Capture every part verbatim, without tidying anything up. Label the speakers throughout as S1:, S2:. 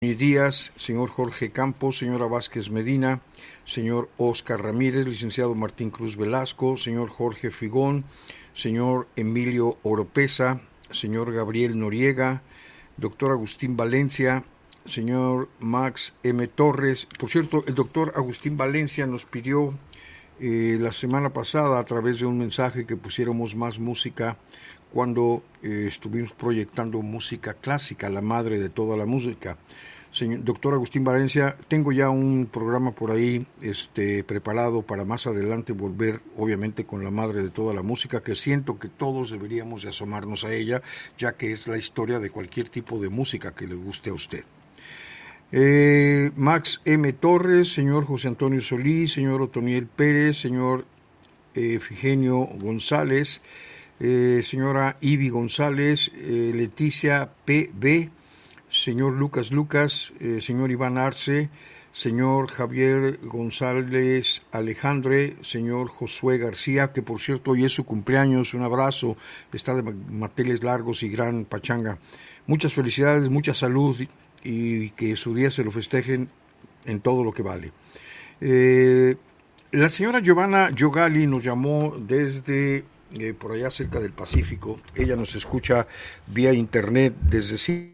S1: Díaz, señor Jorge Campos, señora Vázquez Medina, señor Oscar Ramírez, licenciado Martín Cruz Velasco, señor Jorge Figón, señor Emilio Oropesa, señor Gabriel Noriega, doctor Agustín Valencia, señor Max M. Torres. Por cierto, el doctor Agustín Valencia nos pidió eh, la semana pasada, a través de un mensaje, que pusiéramos más música cuando eh, estuvimos proyectando música clásica, la madre de toda la música. Señor, doctor Agustín Valencia, tengo ya un programa por ahí este, preparado para más adelante volver, obviamente, con la madre de toda la música, que siento que todos deberíamos de asomarnos a ella, ya que es la historia de cualquier tipo de música que le guste a usted. Eh, Max M. Torres, señor José Antonio Solís, señor Otoniel Pérez, señor eh, Figenio González, eh, señora Ivi González, eh, Leticia P B, señor Lucas Lucas, eh, señor Iván Arce, señor Javier González Alejandre, señor Josué García, que por cierto hoy es su cumpleaños, un abrazo, está de manteles largos y gran pachanga. Muchas felicidades, mucha salud y que su día se lo festejen en todo lo que vale. Eh, la señora Giovanna Giogali nos llamó desde eh, por allá cerca del Pacífico. Ella nos escucha vía internet desde sí.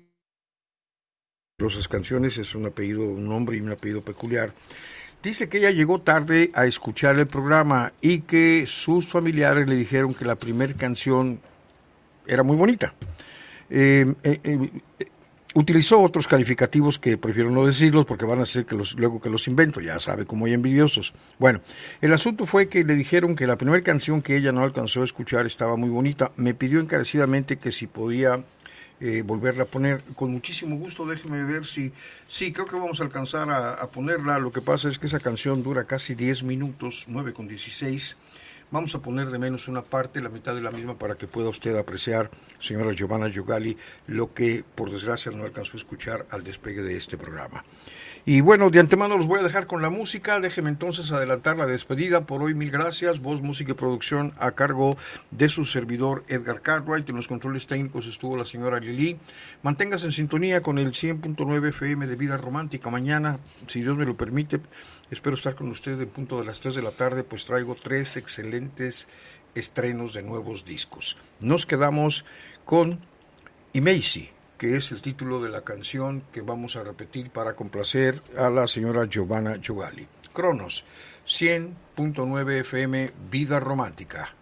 S1: Rosas Canciones, es un apellido, un nombre y un apellido peculiar. Dice que ella llegó tarde a escuchar el programa y que sus familiares le dijeron que la primera canción era muy bonita. Eh, eh, eh, utilizó otros calificativos que prefiero no decirlos porque van a ser que los, luego que los invento, ya sabe cómo hay envidiosos. Bueno, el asunto fue que le dijeron que la primera canción que ella no alcanzó a escuchar estaba muy bonita. Me pidió encarecidamente que si podía Eh, volverla a poner. Con muchísimo gusto, déjeme ver si, sí, creo que vamos a alcanzar a, a ponerla. Lo que pasa es que esa canción dura casi diez minutos, nueve con dieciséis. Vamos a poner de menos una parte, la mitad de la misma, para que pueda usted apreciar, señora Giovanna Giogali, lo que por desgracia no alcanzó a escuchar al despegue de este programa. Y bueno, de antemano los voy a dejar con la música. Déjeme entonces adelantar la despedida. Por hoy, mil gracias. Voz, música y producción a cargo de su servidor Edgar Cartwright. En los controles técnicos estuvo la señora Lili. Manténgase en sintonía con el cien punto nueve F M de Vida Romántica. Mañana, si Dios me lo permite, espero estar con usted en punto de las tres de la tarde, pues traigo tres excelentes estrenos de nuevos discos. Nos quedamos con Imagine, que es el título de la canción que vamos a repetir para complacer a la señora Giovanna Giogali. Cronos, cien punto nueve F M, Vida Romántica.